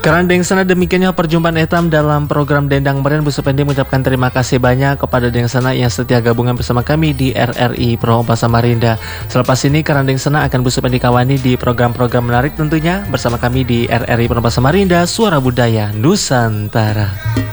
Karena Deng Sana demikiannya perjumpaan etam dalam program Dendang Merian. Bu Supendi mengucapkan terima kasih banyak kepada Deng Sana yang setia gabungan bersama kami di RRI Pro Samarinda. Selepas ini karena Deng Sana akan Bu Supendi kawani di program-program menarik tentunya bersama kami di RRI Pro Samarinda, Suara Budaya Nusantara.